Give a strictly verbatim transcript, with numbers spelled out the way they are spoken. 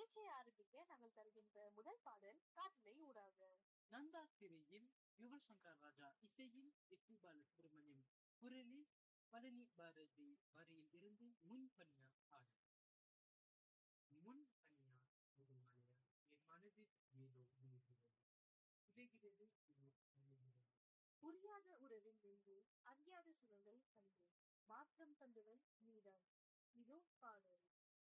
நிகழ்ச்சியை ஆரம்பிக்க நாங்கள் தருகின்ற முதல் பாடல் காற்றிலை ஊடாக. நந்தா திரையில் யுவன் சங்கர் ராஜா இசையில் எஸ் பி பாலசுப்ரமணியம் குரலில் பழனி பாரதி வரியில் இருந்து முன் பனியா பாடல். முன் பனியா ஒரு மலையா என் மனதில் ஏதோ விழுகிறது விளைகிறது இது விழுகிறது. புரியாத உறவில் நின்று அறியாத சுரங்கள் கண்டு மாற்றம் தந்தவன் நீதான். இதோ பாடல்.